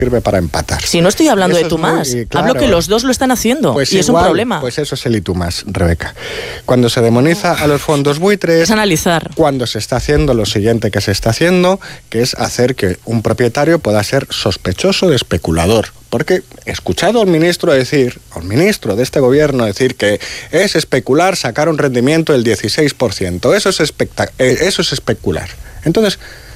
sirve para empatar. Si no estoy hablando de tú más, claro, hablo que los dos lo están haciendo, pues y igual, es un problema. Pues eso es el y tú más, Rebeca. Cuando se demoniza a los fondos buitres, es analizar. Cuando se está haciendo lo siguiente que se está haciendo, que es hacer que un propietario pueda ser sospechoso de especulador. Porque he escuchado al ministro de este gobierno decir que es especular sacar un rendimiento del 16%. Eso es especular. Entonces,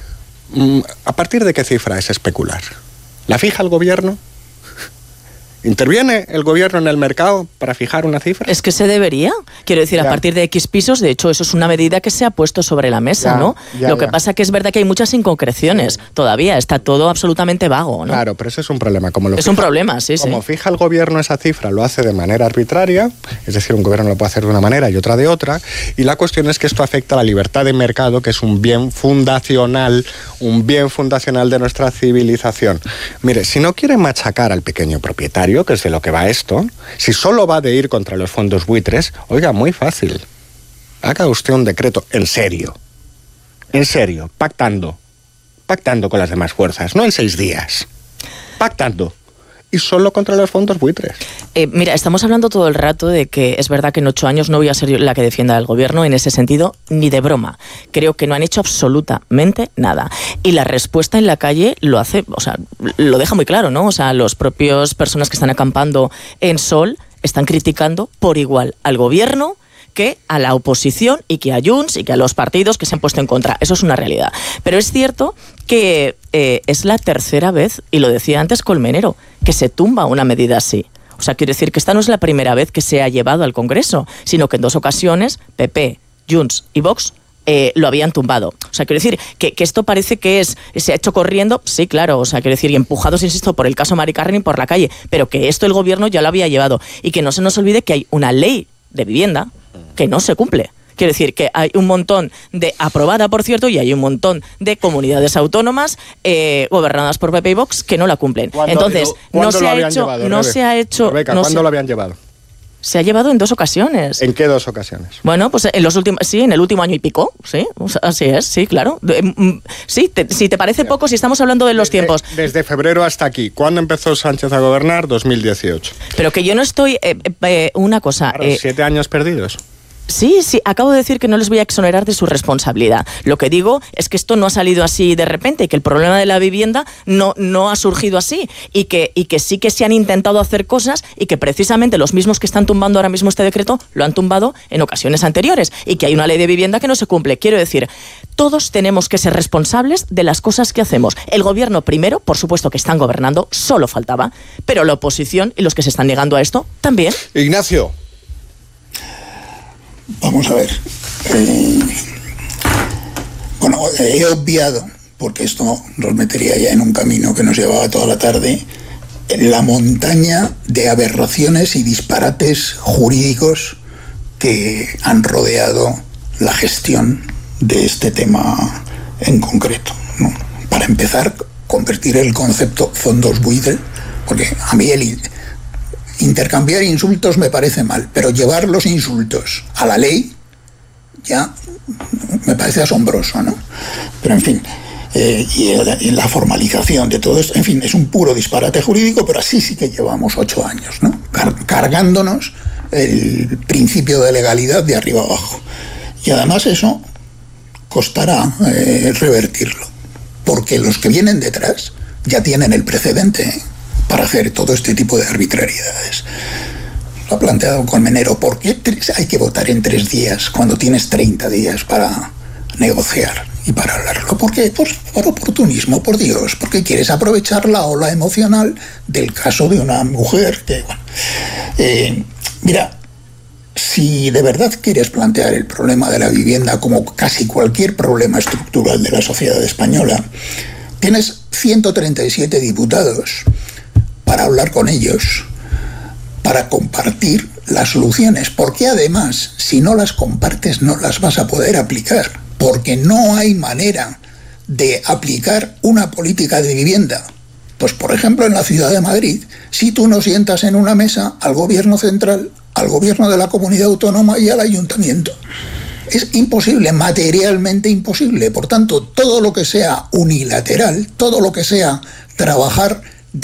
¿a partir de qué cifra es especular? ¿La fija el gobierno? ¿Interviene el gobierno en el mercado para fijar una cifra? Es que se debería. Quiero decir, a partir de X pisos, de hecho, eso es una medida que se ha puesto sobre la mesa, ¿no? Lo que pasa que es verdad que hay muchas inconcreciones. Todavía está todo absolutamente vago, ¿no? Claro, pero eso es un problema. Un problema, sí. Como fija el gobierno esa cifra, lo hace de manera arbitraria, es decir, un gobierno lo puede hacer de una manera y otra de otra, y la cuestión es que esto afecta a la libertad de mercado, que es un bien fundacional de nuestra civilización. Mire, si no quiere machacar al pequeño propietario, que es de lo que va esto, si solo va de ir contra los fondos buitres, oiga, muy fácil. Haga usted un decreto en serio, pactando con las demás fuerzas, no en 6 días, pactando. Y solo contra los fondos buitres. Mira, estamos hablando todo el rato de que es verdad que en 8 años no voy a ser yo la que defienda al gobierno en ese sentido, ni de broma. Creo que no han hecho absolutamente nada. Y la respuesta en la calle lo hace, o sea, lo deja muy claro, ¿no? O sea, los propios personas que están acampando en Sol están criticando por igual al gobierno que a la oposición y que a Junts y que a los partidos que se han puesto en contra. Eso es una realidad. Pero es cierto que es la tercera vez, y lo decía antes Colmenero, que se tumba una medida así. O sea, quiero decir que esta no es la primera vez que se ha llevado al Congreso, sino que en 2 ocasiones PP, Junts y Vox lo habían tumbado. O sea, quiero decir que esto parece que se ha hecho corriendo, sí, claro, o sea, quiero decir, y empujados, insisto, por el caso Mari Carmen por la calle, pero que esto el gobierno ya lo había llevado. Y que no se nos olvide que hay una ley de vivienda que no se cumple. Quiero decir que hay un montón de, aprobada por cierto, y hay un montón de comunidades autónomas gobernadas por PP y Vox que no la cumplen. Entonces, no se ha hecho... Rebeca, ¿cuándo lo habían llevado? Se ha llevado en 2 ocasiones. ¿En qué 2 ocasiones? Bueno, pues en el último año y pico, sí, así es, sí, claro. Sí, si te parece poco, si estamos hablando de los tiempos. Desde febrero hasta aquí. ¿Cuándo empezó Sánchez a gobernar? 2018. Pero que yo no estoy... una cosa... Claro, 7 años perdidos. Sí, acabo de decir que no les voy a exonerar de su responsabilidad. Lo que digo es que esto no ha salido así de repente, que el problema de la vivienda no ha surgido así y que sí que se han intentado hacer cosas y que precisamente los mismos que están tumbando ahora mismo este decreto lo han tumbado en ocasiones anteriores y que hay una ley de vivienda que no se cumple. Quiero decir, todos tenemos que ser responsables de las cosas que hacemos. El gobierno primero, por supuesto que están gobernando, solo faltaba, pero la oposición y los que se están negando a esto también. Ignacio. Vamos a ver. He obviado, porque esto nos metería ya en un camino que nos llevaba toda la tarde, la montaña de aberraciones y disparates jurídicos que han rodeado la gestión de este tema en concreto, ¿no? Para empezar, convertir el concepto fondos buitre, porque a mí intercambiar insultos me parece mal, pero llevar los insultos a la ley ya me parece asombroso, ¿no? Pero en fin, y la formalización de todo esto, en fin, es un puro disparate jurídico, pero así sí que llevamos 8 años, ¿no? Cargándonos el principio de legalidad de arriba abajo. Y además eso costará revertirlo, porque los que vienen detrás ya tienen el precedente para hacer todo este tipo de arbitrariedades. Lo ha planteado Colmenero. ¿Por qué hay que votar en 3 días cuando tienes 30 días para negociar y para hablarlo? ¿Por qué? Pues por oportunismo, por Dios, porque quieres aprovechar la ola emocional del caso de una mujer que, bueno... mira, si de verdad quieres plantear el problema de la vivienda como casi cualquier problema estructural de la sociedad española, tienes 137 diputados para hablar con ellos, para compartir las soluciones, porque además, si no las compartes, no las vas a poder aplicar, porque no hay manera de aplicar una política de vivienda. Pues, por ejemplo, en la ciudad de Madrid, si tú no sientas en una mesa al gobierno central, al gobierno de la comunidad autónoma y al ayuntamiento. Es imposible, materialmente imposible. Por tanto, todo lo que sea unilateral, todo lo que sea trabajar